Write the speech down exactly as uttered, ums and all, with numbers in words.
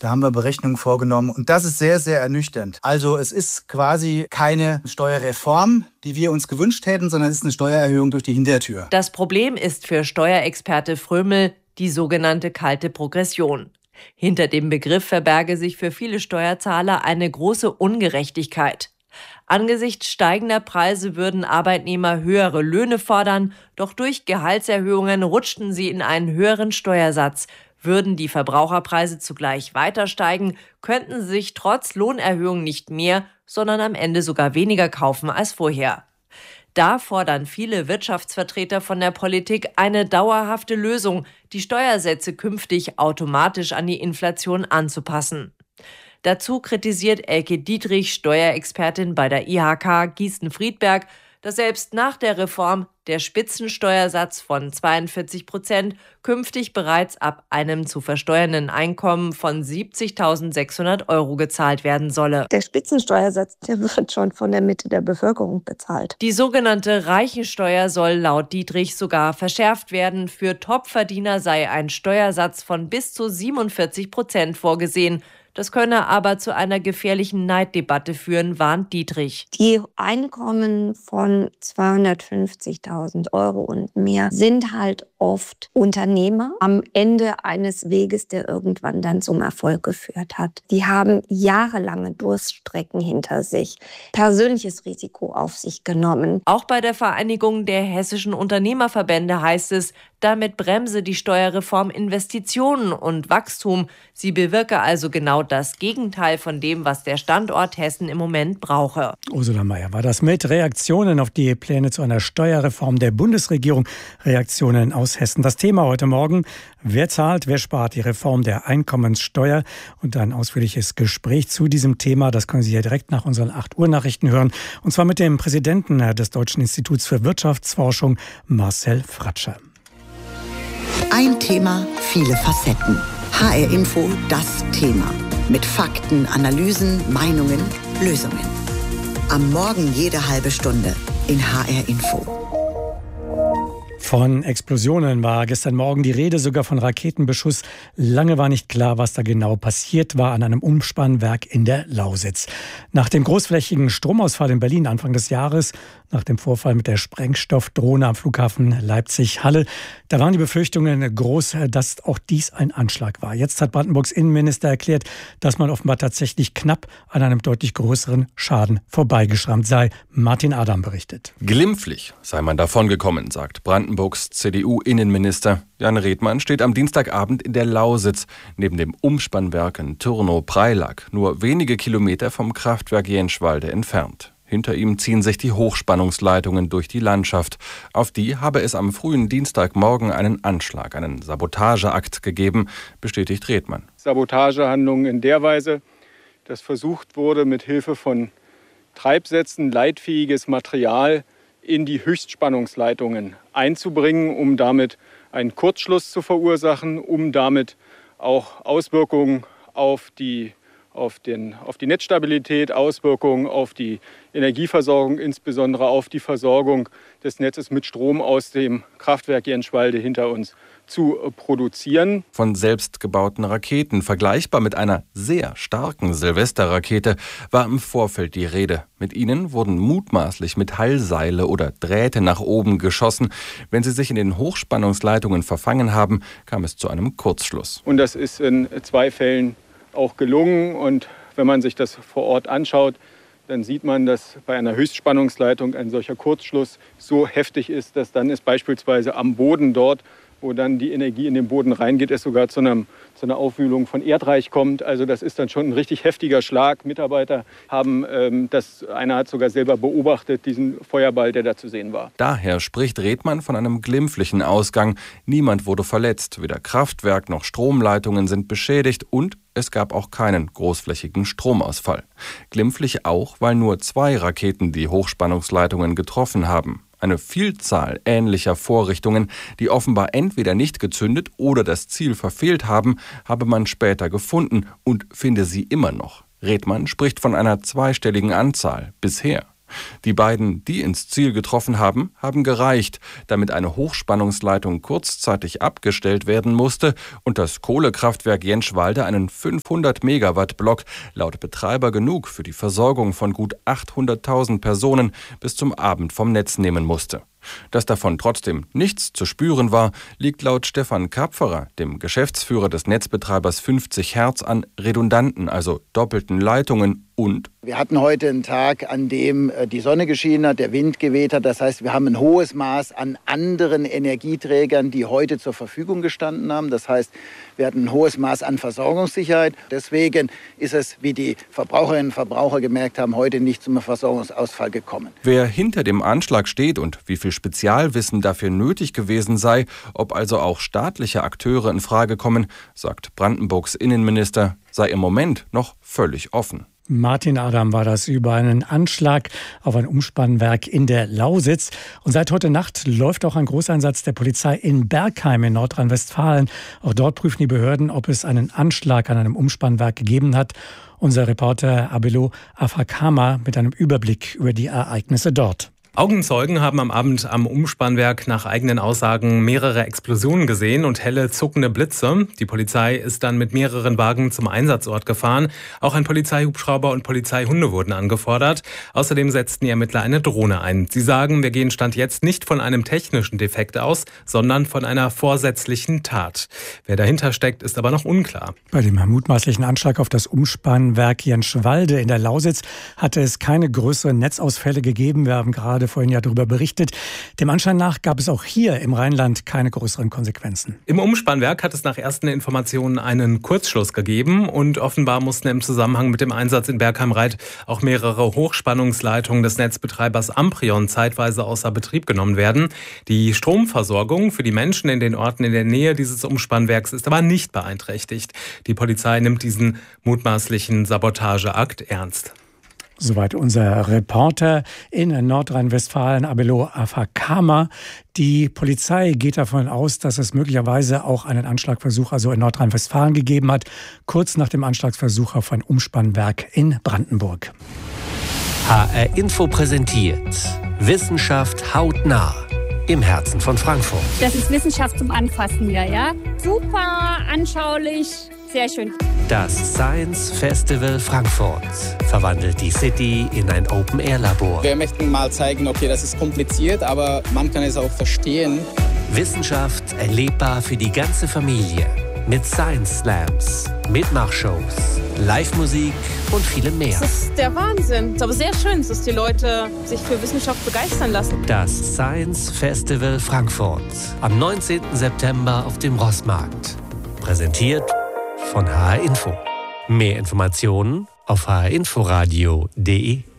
Da haben wir Berechnungen vorgenommen und das ist sehr, sehr ernüchternd. Also es ist quasi keine Steuerreform, die wir uns gewünscht hätten, sondern es ist eine Steuererhöhung durch die Hintertür. Das Problem ist für Steuerexperte Frömel die sogenannte kalte Progression. Hinter dem Begriff verberge sich für viele Steuerzahler eine große Ungerechtigkeit. Angesichts steigender Preise würden Arbeitnehmer höhere Löhne fordern, doch durch Gehaltserhöhungen rutschten sie in einen höheren Steuersatz. Würden die Verbraucherpreise zugleich weiter steigen, könnten sie sich trotz Lohnerhöhung nicht mehr, sondern am Ende sogar weniger kaufen als vorher. Da fordern viele Wirtschaftsvertreter von der Politik eine dauerhafte Lösung, die Steuersätze künftig automatisch an die Inflation anzupassen. Dazu kritisiert Elke Dietrich, Steuerexpertin bei der I H K Gießen-Friedberg, dass selbst nach der Reform der Spitzensteuersatz von zweiundvierzig Prozent künftig bereits ab einem zu versteuernden Einkommen von siebzigtausendsechshundert Euro gezahlt werden solle. Der Spitzensteuersatz, der wird schon von der Mitte der Bevölkerung bezahlt. Die sogenannte Reichensteuer soll laut Dietrich sogar verschärft werden. Für Topverdiener sei ein Steuersatz von bis zu siebenundvierzig Prozent vorgesehen. Das könne aber zu einer gefährlichen Neiddebatte führen, warnt Dietrich. Die Einkommen von zweihundertfünfzigtausend Euro und mehr sind halt oft Unternehmer am Ende eines Weges, der irgendwann dann zum Erfolg geführt hat. Die haben jahrelange Durststrecken hinter sich, persönliches Risiko auf sich genommen. Auch bei der Vereinigung der hessischen Unternehmerverbände heißt es, damit bremse die Steuerreform Investitionen und Wachstum. Sie bewirke also genau das Gegenteil von dem, was der Standort Hessen im Moment brauche. Ursula Mayer war das mit Reaktionen auf die Pläne zu einer Steuerreform der Bundesregierung. Reaktionen aus Hessen. Das Thema heute Morgen: Wer zahlt, wer spart? Die Reform der Einkommenssteuer. Und ein ausführliches Gespräch zu diesem Thema, das können Sie ja direkt nach unseren acht Uhr Nachrichten hören. Und zwar mit dem Präsidenten des Deutschen Instituts für Wirtschaftsforschung, Marcel Fratscher. Ein Thema, viele Facetten. H R Info, das Thema. Mit Fakten, Analysen, Meinungen, Lösungen. Am Morgen jede halbe Stunde in H R Info. Von Explosionen war gestern Morgen die Rede, sogar von Raketenbeschuss. Lange war nicht klar, was da genau passiert war an einem Umspannwerk in der Lausitz. Nach dem großflächigen Stromausfall in Berlin Anfang des Jahres, nach dem Vorfall mit der Sprengstoffdrohne am Flughafen Leipzig-Halle, da waren die Befürchtungen groß, dass auch dies ein Anschlag war. Jetzt hat Brandenburgs Innenminister erklärt, dass man offenbar tatsächlich knapp an einem deutlich größeren Schaden vorbeigeschrammt sei. Martin Adam berichtet. Glimpflich sei man davongekommen, sagt Brandenburgs C D U-Innenminister. Jan Redmann steht am Dienstagabend in der Lausitz, neben dem Umspannwerk in Türnow-Preilack, nur wenige Kilometer vom Kraftwerk Jenschwalde entfernt. Hinter ihm ziehen sich die Hochspannungsleitungen durch die Landschaft. Auf die habe es am frühen Dienstagmorgen einen Anschlag, einen Sabotageakt gegeben, bestätigt Redmann. Sabotagehandlungen in der Weise, dass versucht wurde, mit Hilfe von Treibsätzen leitfähiges Material in die Höchstspannungsleitungen einzubringen, um damit einen Kurzschluss zu verursachen, um damit auch Auswirkungen auf die, auf den, auf die Netzstabilität, Auswirkungen auf die Energieversorgung, insbesondere auf die Versorgung des Netzes mit Strom aus dem Kraftwerk Jenschwalde hinter uns zu produzieren. Von selbstgebauten Raketen, vergleichbar mit einer sehr starken Silvesterrakete, war im Vorfeld die Rede. Mit ihnen wurden mutmaßlich Metallseile oder Drähte nach oben geschossen. Wenn sie sich in den Hochspannungsleitungen verfangen haben, kam es zu einem Kurzschluss. Und das ist in zwei Fällen auch gelungen. Und wenn man sich das vor Ort anschaut, dann sieht man, dass bei einer Höchstspannungsleitung ein solcher Kurzschluss so heftig ist, dass dann es beispielsweise am Boden dort, wo dann die Energie in den Boden reingeht, es sogar zu, einem, zu einer Aufwühlung von Erdreich kommt. Also das ist dann schon ein richtig heftiger Schlag. Mitarbeiter haben ähm, das, einer hat sogar selber beobachtet, diesen Feuerball, der da zu sehen war. Daher spricht Redmann von einem glimpflichen Ausgang. Niemand wurde verletzt. Weder Kraftwerk noch Stromleitungen sind beschädigt und es gab auch keinen großflächigen Stromausfall. Glimpflich auch, weil nur zwei Raketen die Hochspannungsleitungen getroffen haben. Eine Vielzahl ähnlicher Vorrichtungen, die offenbar entweder nicht gezündet oder das Ziel verfehlt haben, habe man später gefunden und finde sie immer noch. Redmann spricht von einer zweistelligen Anzahl bisher. Die beiden, die ins Ziel getroffen haben, haben gereicht, damit eine Hochspannungsleitung kurzzeitig abgestellt werden musste und das Kohlekraftwerk Jentschwalde einen fünfhundert Megawatt Block laut Betreiber genug für die Versorgung von gut achthunderttausend Personen bis zum Abend vom Netz nehmen musste. Dass davon trotzdem nichts zu spüren war, liegt laut Stefan Kapferer, dem Geschäftsführer des Netzbetreibers fünfzig Hertz, an redundanten, also doppelten Leitungen und wir hatten heute einen Tag, an dem die Sonne geschienen hat, der Wind geweht hat. Das heißt, wir haben ein hohes Maß an anderen Energieträgern, die heute zur Verfügung gestanden haben. Das heißt, wir hatten ein hohes Maß an Versorgungssicherheit. Deswegen ist es, wie die Verbraucherinnen und Verbraucher gemerkt haben, heute nicht zum Versorgungsausfall gekommen. Wer hinter dem Anschlag steht und wie viel Spezialwissen dafür nötig gewesen sei, ob also auch staatliche Akteure in Frage kommen, sagt Brandenburgs Innenminister, sei im Moment noch völlig offen. Martin Adam war das über einen Anschlag auf ein Umspannwerk in der Lausitz. Und seit heute Nacht läuft auch ein Großeinsatz der Polizei in Bergheim in Nordrhein-Westfalen. Auch dort prüfen die Behörden, ob es einen Anschlag an einem Umspannwerk gegeben hat. Unser Reporter Abelo Afakama mit einem Überblick über die Ereignisse dort. Augenzeugen haben am Abend am Umspannwerk nach eigenen Aussagen mehrere Explosionen gesehen und helle zuckende Blitze. Die Polizei ist dann mit mehreren Wagen zum Einsatzort gefahren. Auch ein Polizeihubschrauber und Polizeihunde wurden angefordert. Außerdem setzten die Ermittler eine Drohne ein. Sie sagen, wir gehen Stand jetzt nicht von einem technischen Defekt aus, sondern von einer vorsätzlichen Tat. Wer dahinter steckt, ist aber noch unklar. Bei dem mutmaßlichen Anschlag auf das Umspannwerk Jentschwalde in der Lausitz hatte es keine größeren Netzausfälle gegeben. Wir haben gerade vorhin ja darüber berichtet. Dem Anschein nach gab es auch hier im Rheinland keine größeren Konsequenzen. Im Umspannwerk hat es nach ersten Informationen einen Kurzschluss gegeben und offenbar mussten im Zusammenhang mit dem Einsatz in Bergheim-Reit auch mehrere Hochspannungsleitungen des Netzbetreibers Amprion zeitweise außer Betrieb genommen werden. Die Stromversorgung für die Menschen in den Orten in der Nähe dieses Umspannwerks ist aber nicht beeinträchtigt. Die Polizei nimmt diesen mutmaßlichen Sabotageakt ernst. Soweit unser Reporter in Nordrhein-Westfalen, Abelo Afakama. Die Polizei geht davon aus, dass es möglicherweise auch einen Anschlagversuch also in Nordrhein-Westfalen gegeben hat, kurz nach dem Anschlagsversuch auf ein Umspannwerk in Brandenburg. H R Info präsentiert Wissenschaft hautnah im Herzen von Frankfurt. Das ist Wissenschaft zum Anfassen hier, ja? Super anschaulich. Sehr schön. Das Science Festival Frankfurt verwandelt die City in ein Open-Air-Labor. Wir möchten mal zeigen, okay, das ist kompliziert, aber man kann es auch verstehen. Wissenschaft erlebbar für die ganze Familie. Mit Science Slams, Mitmachshows, Live-Musik und vielem mehr. Das ist der Wahnsinn. Es ist aber sehr schön, dass die Leute sich für Wissenschaft begeistern lassen. Das Science Festival Frankfurt am neunzehnten September auf dem Rossmarkt. Präsentiert von H R Info. Mehr Informationen auf h r inforadio punkt d e.